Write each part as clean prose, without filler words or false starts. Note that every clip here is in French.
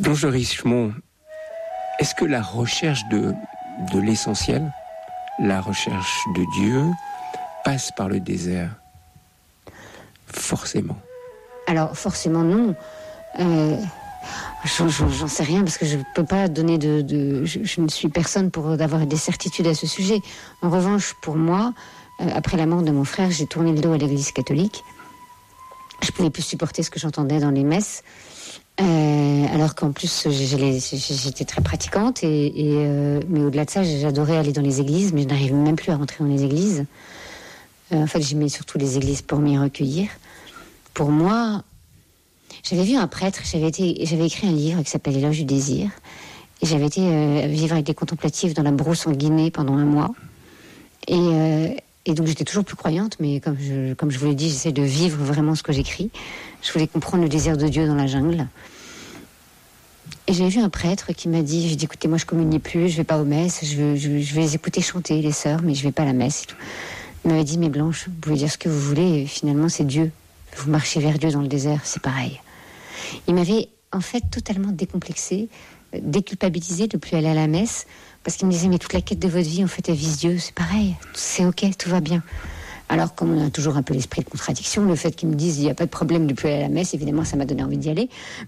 Blanche de Richemont, est-ce que la recherche de l'essentiel, la recherche de Dieu, passe par le désert ? Forcément. Alors, forcément, non. J'en sais rien, parce que je ne peux pas donner je ne suis personne pour avoir des certitudes à ce sujet. En revanche, pour moi, après la mort de mon frère, j'ai tourné le dos à l'église catholique. Je ne pouvais plus supporter ce que j'entendais dans les messes. Alors qu'en plus j'étais très pratiquante mais au-delà de ça j'adorais aller dans les églises, mais je n'arrive même plus à rentrer dans les églises. En fait j'aimais surtout les églises pour m'y recueillir. Pour moi, j'avais vu un prêtre, j'avais écrit un livre qui s'appelle Éloge du désir, et j'avais été vivre avec des contemplatifs dans la brousse en Guinée pendant 1 mois, et donc j'étais toujours plus croyante, mais comme je vous l'ai dit, j'essaie de vivre vraiment ce que j'écris. Je voulais comprendre le désir de Dieu dans la jungle. Et j'ai vu un prêtre qui m'a dit, j'ai dit écoutez, moi je communie plus, je vais pas aux messes, je vais les écouter chanter les sœurs, mais je vais pas à la messe et tout. Il m'avait dit, mais Blanche, vous pouvez dire ce que vous voulez, et finalement c'est Dieu. Vous marchez vers Dieu dans le désert, c'est pareil. Il m'avait en fait totalement décomplexée, déculpabilisée de plus aller à la messe, parce qu'il me disait, mais toute la quête de votre vie, en fait, elle vise Dieu, c'est pareil, c'est ok, tout va bien. Alors, comme on a toujours un peu l'esprit de contradiction, le fait qu'ils me disent, il n'y a pas de problème de plus aller à la messe, évidemment, ça m'a donné envie d'y aller.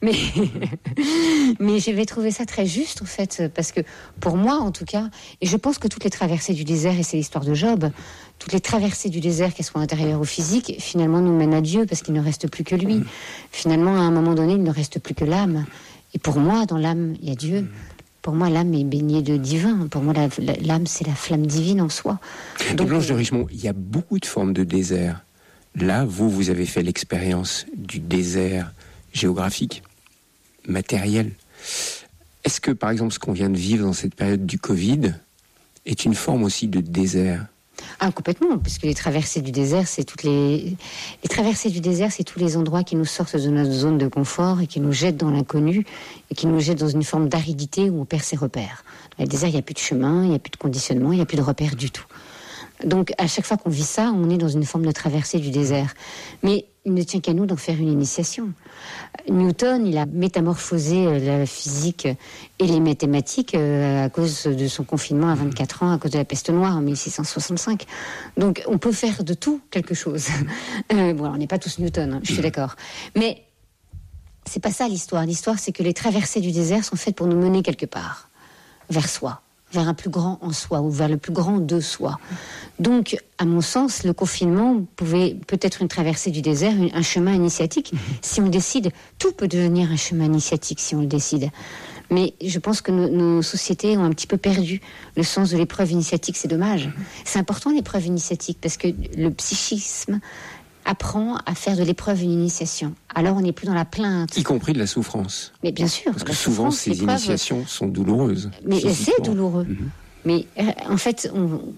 Mais j'avais trouvé ça très juste, en fait, parce que, pour moi, en tout cas, et je pense que toutes les traversées du désert, et c'est l'histoire de Job, toutes les traversées du désert, qu'elles soient intérieures ou physiques, finalement, nous mènent à Dieu, parce qu'il ne reste plus que lui. Finalement, à un moment donné, il ne reste plus que l'âme. Et pour moi, dans l'âme, il y a Dieu. Pour moi, l'âme est baignée de divin. Pour moi, l'âme, c'est la flamme divine en soi. Donc, Blanche de Richemont, il y a beaucoup de formes de désert. Là, vous avez fait l'expérience du désert géographique, matériel. Est-ce que, par exemple, ce qu'on vient de vivre dans cette période du Covid est une forme aussi de désert ? Ah, complètement, puisque les traversées du désert, c'est les traversées du désert, c'est tous les endroits qui nous sortent de notre zone de confort et qui nous jettent dans l'inconnu et qui nous jettent dans une forme d'aridité où on perd ses repères. Dans le désert, il n'y a plus de chemin, il n'y a plus de conditionnement, il n'y a plus de repères du tout. Donc, à chaque fois qu'on vit ça, on est dans une forme de traversée du désert. Mais il ne tient qu'à nous d'en faire une initiation. Newton, il a métamorphosé la physique et les mathématiques à cause de son confinement à 24 ans, à cause de la peste noire en 1665. Donc, on peut faire de tout quelque chose. Bon, alors, on n'est pas tous Newton, hein, je suis d'accord. Mais c'est pas ça l'histoire. L'histoire, c'est que les traversées du désert sont faites pour nous mener quelque part, vers soi, vers un plus grand en soi, ou vers le plus grand de soi. Donc, à mon sens, le confinement pouvait peut-être une traversée du désert, un chemin initiatique. Si on le décide, tout peut devenir un chemin initiatique si on le décide. Mais je pense que nos sociétés ont un petit peu perdu le sens de l'épreuve initiatique, c'est dommage. C'est important l'épreuve initiatique, parce que le psychisme apprend à faire de l'épreuve une initiation. Alors on n'est plus dans la plainte. Y compris de la souffrance. Mais bien sûr. Parce que souvent ces initiations sont douloureuses. Mais c'est douloureux. Mais en fait,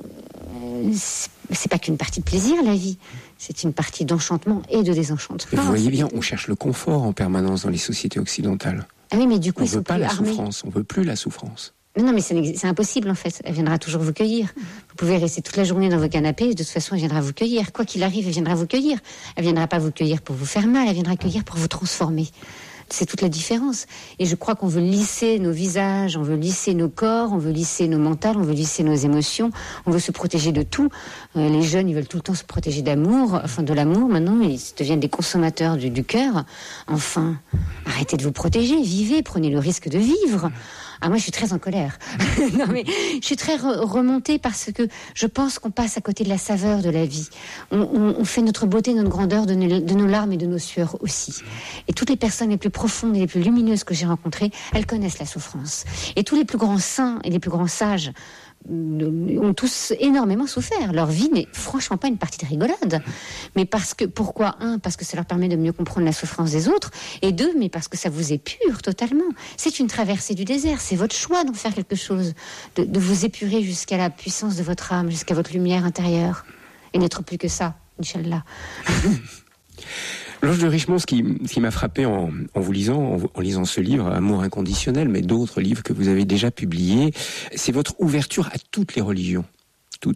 c'est pas qu'une partie de plaisir, la vie. C'est une partie d'enchantement et de désenchantement. Mais vous voyez bien, on cherche le confort en permanence dans les sociétés occidentales. Ah oui, mais du coup, on veut pas la souffrance. On veut plus la souffrance. Non, mais c'est impossible en fait. Elle viendra toujours vous cueillir. Vous pouvez rester toute la journée dans vos canapés, de toute façon, elle viendra vous cueillir. Quoi qu'il arrive, elle viendra vous cueillir. Elle viendra pas vous cueillir pour vous faire mal, elle viendra cueillir pour vous transformer. C'est toute la différence. Et je crois qu'on veut lisser nos visages, on veut lisser nos corps, on veut lisser nos mentales, on veut lisser nos émotions, on veut se protéger de tout. Les jeunes, ils veulent tout le temps se protéger d'amour, enfin de l'amour. Maintenant, ils deviennent des consommateurs du cœur. Enfin, arrêtez de vous protéger, vivez, prenez le risque de vivre. Ah, moi, je suis très en colère. Non, mais je suis très remontée parce que je pense qu'on passe à côté de la saveur de la vie. On fait notre beauté, notre grandeur de nos larmes et de nos sueurs aussi. Et toutes les personnes les plus profondes et les plus lumineuses que j'ai rencontrées, elles connaissent la souffrance. Et tous les plus grands saints et les plus grands sages ont tous énormément souffert. Leur vie n'est franchement pas une partie de rigolade. Mais pourquoi? Parce que ça leur permet de mieux comprendre la souffrance des autres. Et deux, mais parce que ça vous épure totalement. C'est une traversée du désert. C'est votre choix d'en faire quelque chose. De vous épurer jusqu'à la puissance de votre âme, jusqu'à votre lumière intérieure. Et n'être plus que ça, Inch'Allah. Blanche de Richemont, ce qui m'a frappé en vous lisant, en lisant ce livre, Amour inconditionnel, mais d'autres livres que vous avez déjà publiés, c'est votre ouverture à toutes les religions. Toutes.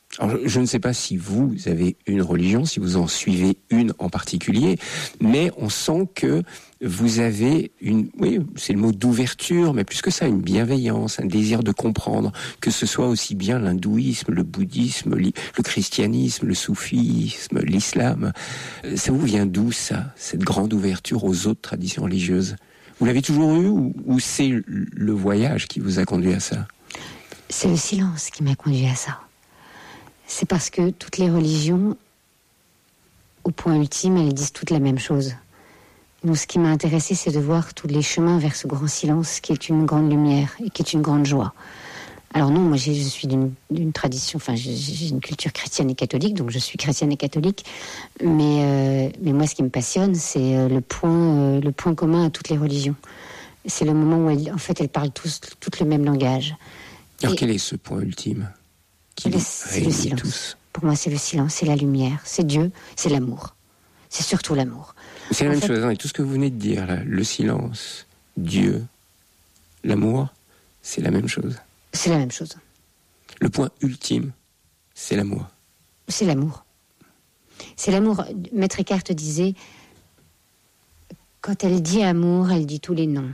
Alors, je ne sais pas si vous avez une religion, si vous en suivez une en particulier, mais on sent que vous avez oui, c'est le mot d'ouverture, mais plus que ça, une bienveillance, un désir de comprendre, que ce soit aussi bien l'hindouisme, le bouddhisme, le christianisme, le soufisme, l'islam. Ça vous vient d'où, ça, cette grande ouverture aux autres traditions religieuses? Vous l'avez toujours eu ou c'est le voyage qui vous a conduit à ça? C'est le silence qui m'a conduit à ça. C'est parce que toutes les religions, au point ultime, elles disent toutes la même chose. Donc ce qui m'a intéressée, c'est de voir tous les chemins vers ce grand silence qui est une grande lumière et qui est une grande joie. Alors non, moi je suis d'une tradition, enfin j'ai une culture chrétienne et catholique, donc je suis chrétienne et catholique, mais moi ce qui me passionne, c'est le point commun à toutes les religions. C'est le moment où elles parlent toutes le même langage. Alors quel est ce point ultime? C'est le silence. Tous. Pour moi, c'est le silence, c'est la lumière, c'est Dieu, c'est l'amour. C'est surtout l'amour. C'est la même chose, hein, et tout ce que vous venez de dire, là, le silence, Dieu, l'amour, c'est la même chose. C'est la même chose. Le point ultime, c'est l'amour. C'est l'amour. C'est l'amour. Maître Eckhart disait, quand elle dit amour, elle dit tous les noms.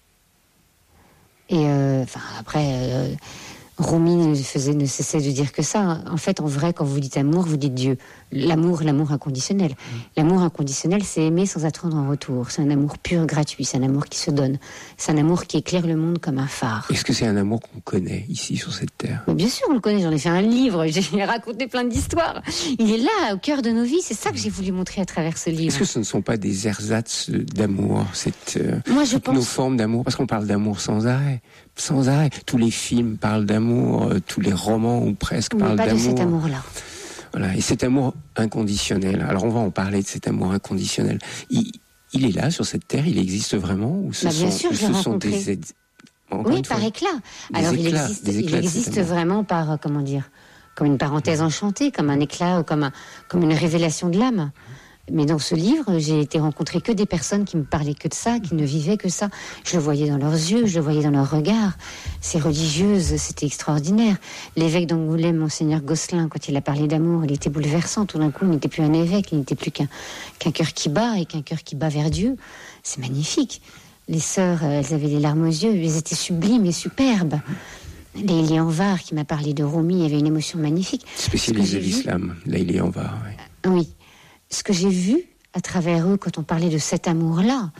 Et après... Rumi ne cessait de dire que ça. En fait, en vrai, quand vous dites amour, vous dites Dieu. L'amour inconditionnel. L'amour inconditionnel, c'est aimer sans attendre en retour. C'est un amour pur, gratuit. C'est un amour qui se donne. C'est un amour qui éclaire le monde comme un phare. Est-ce que c'est un amour qu'on connaît ici, sur cette terre? Mais bien sûr, on le connaît. J'en ai fait un livre. J'ai raconté plein d'histoires. Il est là, au cœur de nos vies. C'est ça que j'ai voulu montrer à travers ce livre. Est-ce que ce ne sont pas des ersatz d'amour, Moi, je pense... nos formes d'amour? Parce qu'on parle d'amour sans arrêt. Sans arrêt. Tous les films parlent d'amour, tous les romans ou presque parlent d'amour. Mais pas de cet amour-là. Voilà. Et cet amour inconditionnel. Alors on va en parler de cet amour inconditionnel. Il est là sur cette terre. Il existe vraiment ou ce bien sûr, je l'ai rencontré. Oui, par éclat. Alors il existe vraiment par comme une parenthèse enchantée, comme un éclat, comme une révélation de l'âme. Mais dans ce livre, j'ai été rencontrer que des personnes qui me parlaient que de ça, qui ne vivaient que ça. Je le voyais dans leurs yeux, je le voyais dans leurs regards. Ces religieuses, c'était extraordinaire. L'évêque d'Angoulême, Monseigneur Gosselin, quand il a parlé d'amour, il était bouleversant. Tout d'un coup, il n'était plus un évêque, il n'était plus qu'un cœur qui bat et qu'un cœur qui bat vers Dieu. C'est magnifique. Les sœurs, elles avaient les larmes aux yeux, elles étaient sublimes et superbes. Layli Anvar, qui m'a parlé de Rumi, avait une émotion magnifique. Spécialiste de l'islam, Layli Anvar. Oui. Oui. Ce que j'ai vu à travers eux, quand on parlait de cet amour-là,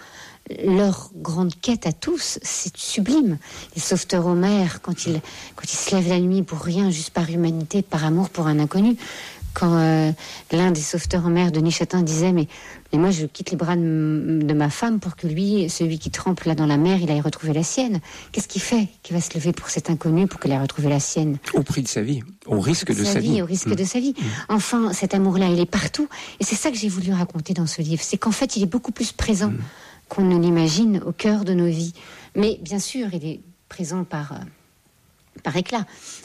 leur grande quête à tous, c'est sublime. Les sauveteurs homères, quand ils se lèvent la nuit pour rien, juste par humanité, par amour pour un inconnu. Quand l'un des sauveteurs homères de Nichatin disait mais moi je quitte les bras de ma femme pour que lui, celui qui trempe là dans la mer, il aille retrouver la sienne. Qu'est-ce qu'il fait qu'il va se lever pour cet inconnu pour qu'il aille retrouver la sienne? Au prix de sa vie, au risque de sa vie. Au risque de sa vie. Enfin, cet amour-là, il est partout. Et c'est ça que j'ai voulu raconter dans ce livre. C'est qu'en fait, il est beaucoup plus présent qu'on ne l'imagine au cœur de nos vies. Mais bien sûr, il est présent par éclat.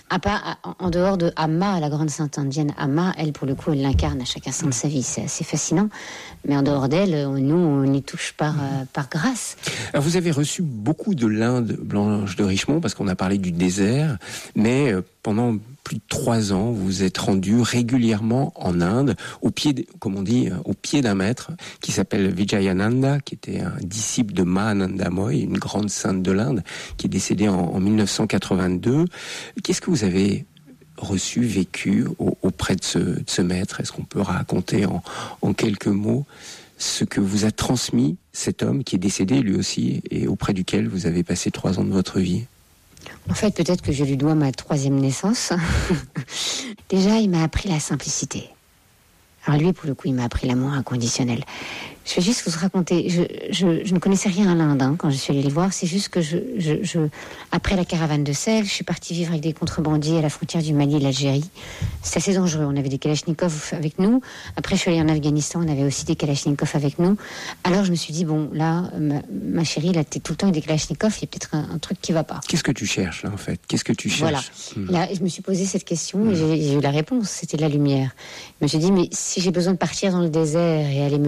En dehors de Amma, la grande sainte indienne Amma, elle, pour le coup, elle l'incarne à chaque instant de sa vie. C'est assez fascinant. Mais en dehors d'elle, nous, on y touche par grâce. Alors, vous avez reçu beaucoup de l'Inde, Blanche de Richemont, parce qu'on a parlé du désert, mais pendant plus de 3 ans, vous vous êtes rendu régulièrement en Inde, au pied, comme on dit, au pied d'un maître qui s'appelle Vijayananda, qui était un disciple de Mahananda Moy, une grande sainte de l'Inde, qui est décédée en 1982. Qu'est-ce que vous avez reçu, vécu auprès de ce maître? Est-ce qu'on peut raconter en quelques mots ce que vous a transmis cet homme qui est décédé lui aussi et auprès duquel vous avez passé 3 ans de votre vie? En fait, peut-être que je lui dois ma 3e naissance. Déjà, il m'a appris la simplicité. Alors lui, pour le coup, il m'a appris l'amour inconditionnel. Je vais juste vous raconter, je ne connaissais rien à l'Inde quand je suis allée les voir, c'est juste que après la caravane de sel, je suis partie vivre avec des contrebandiers à la frontière du Mali et de l'Algérie. C'était assez dangereux, on avait des kalachnikovs avec nous. Après, je suis allée en Afghanistan, on avait aussi des kalachnikovs avec nous. Alors je me suis dit, bon, là, ma chérie, là, t'es tout le temps avec des kalachnikovs, il y a peut-être un truc qui va pas. Qu'est-ce que tu cherches, là, en fait? Qu'est-ce que tu cherches? Voilà. Là, je me suis posé cette question et j'ai eu la réponse, c'était la lumière. Je me suis dit, mais si j'ai besoin de partir dans le désert et aller me